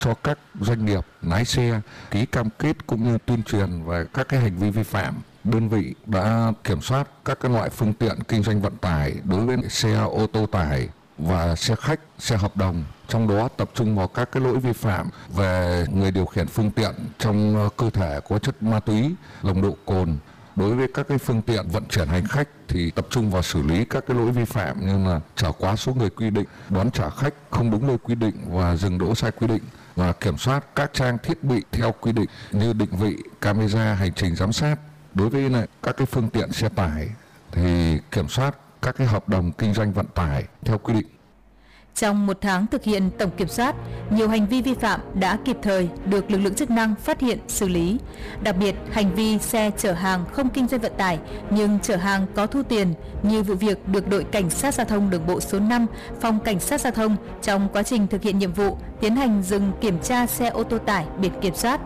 cho các doanh nghiệp lái xe ký cam kết cũng như tuyên truyền về các cái hành vi vi phạm. Đơn vị đã kiểm soát các cái loại phương tiện kinh doanh vận tải đối với xe ô tô tải và xe khách, xe hợp đồng, trong đó tập trung vào các cái lỗi vi phạm về người điều khiển phương tiện trong cơ thể có chất ma túy, nồng độ cồn. Đối với các cái phương tiện vận chuyển hành khách thì tập trung vào xử lý các cái lỗi vi phạm như là chở quá số người quy định, đón trả khách không đúng nơi quy định và dừng đỗ sai quy định, và kiểm soát các trang thiết bị theo quy định như định vị, camera, hành trình giám sát. Đối với các cái phương tiện xe tải thì kiểm soát các cái hợp đồng kinh doanh vận tải theo quy định. Trong một tháng thực hiện tổng kiểm soát, nhiều hành vi vi phạm đã kịp thời được lực lượng chức năng phát hiện, xử lý. Đặc biệt, hành vi xe chở hàng không kinh doanh vận tải nhưng chở hàng có thu tiền như vụ việc được đội Cảnh sát Giao thông Đường bộ số 5, Phòng Cảnh sát Giao thông trong quá trình thực hiện nhiệm vụ tiến hành dừng kiểm tra xe ô tô tải biển kiểm soát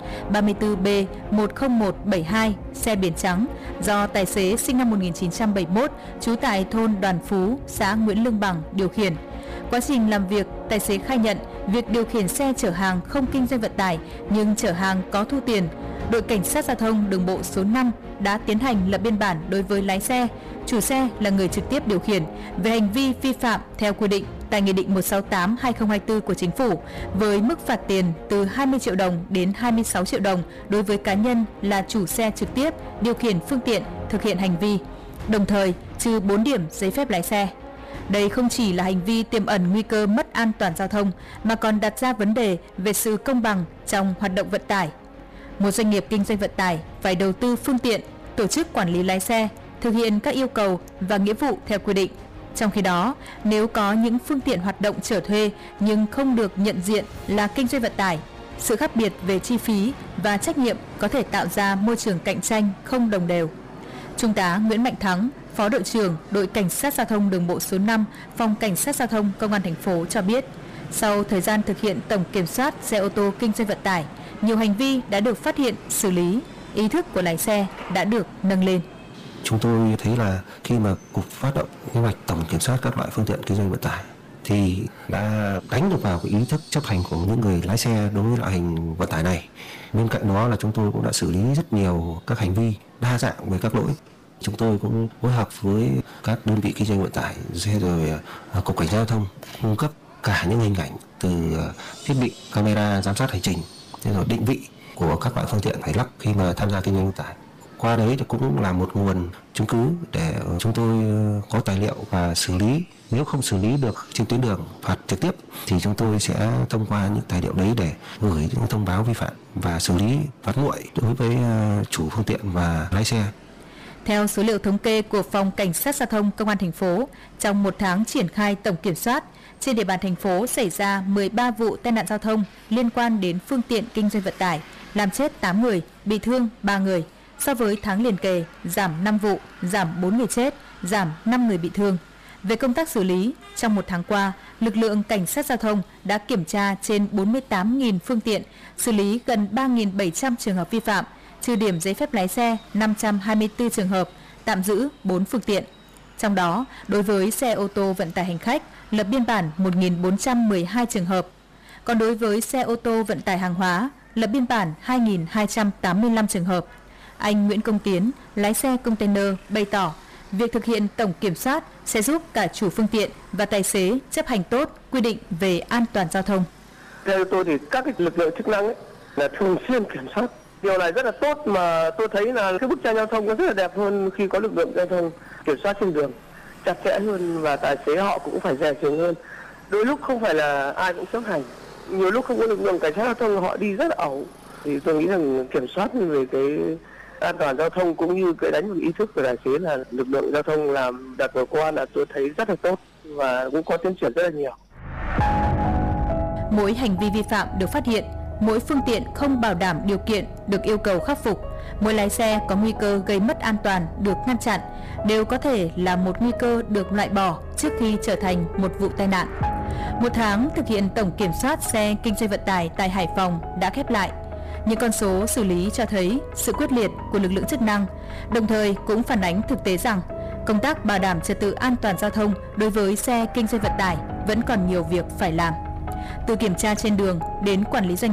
34B10172 xe biển trắng do tài xế sinh năm 1971 trú tại thôn Đoàn Phú, xã Nguyễn Lương Bằng điều khiển. Quá trình làm việc, tài xế khai nhận việc điều khiển xe chở hàng không kinh doanh vận tải nhưng chở hàng có thu tiền. Đội Cảnh sát Giao thông Đường bộ số 5 đã tiến hành lập biên bản đối với lái xe, chủ xe là người trực tiếp điều khiển về hành vi vi phạm theo quy định tại Nghị định 168/2024 của Chính phủ với mức phạt tiền từ 20 triệu đồng đến 26 triệu đồng đối với cá nhân là chủ xe trực tiếp điều khiển phương tiện thực hiện hành vi, đồng thời trừ 4 điểm giấy phép lái xe. Đây không chỉ là hành vi tiềm ẩn nguy cơ mất an toàn giao thông mà còn đặt ra vấn đề về sự công bằng trong hoạt động vận tải. Một doanh nghiệp kinh doanh vận tải phải đầu tư phương tiện, tổ chức quản lý lái xe, thực hiện các yêu cầu và nghĩa vụ theo quy định. Trong khi đó, nếu có những phương tiện hoạt động chở thuê nhưng không được nhận diện là kinh doanh vận tải, sự khác biệt về chi phí và trách nhiệm có thể tạo ra môi trường cạnh tranh không đồng đều. Trung tá Nguyễn Mạnh Thắng, Phó đội trưởng đội Cảnh sát Giao thông Đường bộ số 5, Phòng Cảnh sát Giao thông Công an thành phố cho biết, sau thời gian thực hiện tổng kiểm soát xe ô tô kinh doanh vận tải, nhiều hành vi đã được phát hiện, xử lý, ý thức của lái xe đã được nâng lên. Chúng tôi thấy là khi mà cục phát động kế hoạch tổng kiểm soát các loại phương tiện kinh doanh vận tải thì đã đánh được vào cái ý thức chấp hành của những người lái xe đối với loại hình vận tải này. Bên cạnh đó là chúng tôi cũng đã xử lý rất nhiều các hành vi đa dạng về các lỗi. Chúng tôi cũng phối hợp với các đơn vị kinh doanh vận tải, rồi cục cảnh sát giao thông cung cấp cả những hình ảnh từ thiết bị camera giám sát hành trình, rồi định vị của các loại phương tiện phải lắp khi mà tham gia kinh doanh vận tải. Qua đấy thì cũng là một nguồn chứng cứ để chúng tôi có tài liệu và xử lý. Nếu không xử lý được trên tuyến đường phạt trực tiếp thì chúng tôi sẽ thông qua những tài liệu đấy để gửi những thông báo vi phạm và xử lý phạt nguội đối với chủ phương tiện và lái xe. Theo số liệu thống kê của Phòng Cảnh sát Giao thông Công an thành phố, trong một tháng triển khai tổng kiểm soát, trên địa bàn thành phố xảy ra 13 vụ tai nạn giao thông liên quan đến phương tiện kinh doanh vận tải, làm chết 8 người, bị thương 3 người. So với tháng liền kề, giảm 5 vụ, giảm 4 người chết, giảm 5 người bị thương. Về công tác xử lý, trong một tháng qua, lực lượng Cảnh sát Giao thông đã kiểm tra trên 48.000 phương tiện, xử lý gần 3.700 trường hợp vi phạm, trừ điểm giấy phép lái xe 524 trường hợp, tạm giữ 4 phương tiện. Trong đó, đối với xe ô tô vận tải hành khách, lập biên bản 1.412 trường hợp. Còn đối với xe ô tô vận tải hàng hóa, lập biên bản 2.285 trường hợp. Anh Nguyễn Công Tiến, lái xe container, bày tỏ việc thực hiện tổng kiểm soát sẽ giúp cả chủ phương tiện và tài xế chấp hành tốt quy định về an toàn giao thông. Theo tôi thì các lực lượng chức năng là thường xuyên kiểm soát. Điều này rất là tốt, mà tôi thấy là cái bức tranh giao thông nó rất là đẹp hơn khi có lực lượng giao thông kiểm soát trên đường chặt chẽ hơn, và tài xế họ cũng phải dè chừng hơn. Đôi lúc không phải là ai cũng chấp hành, nhiều lúc không có lực lượng cảnh sát giao thông họ đi rất là ẩu. Thì tôi nghĩ rằng kiểm soát về cái an toàn giao thông cũng như cái đánh vào ý thức của tài xế là lực lượng giao thông làm đợt vừa qua là tôi thấy rất là tốt và cũng có tiến triển rất là nhiều. Mỗi hành vi vi phạm được phát hiện, mỗi phương tiện không bảo đảm điều kiện được yêu cầu khắc phục, mỗi lái xe có nguy cơ gây mất an toàn được ngăn chặn, đều có thể là một nguy cơ được loại bỏ trước khi trở thành một vụ tai nạn. Một tháng thực hiện tổng kiểm soát xe kinh doanh vận tải tại Hải Phòng đã khép lại. Những con số xử lý cho thấy sự quyết liệt của lực lượng chức năng, đồng thời cũng phản ánh thực tế rằng công tác bảo đảm trật tự an toàn giao thông đối với xe kinh doanh vận tải vẫn còn nhiều việc phải làm. Từ kiểm tra trên đường đến quản lý doanh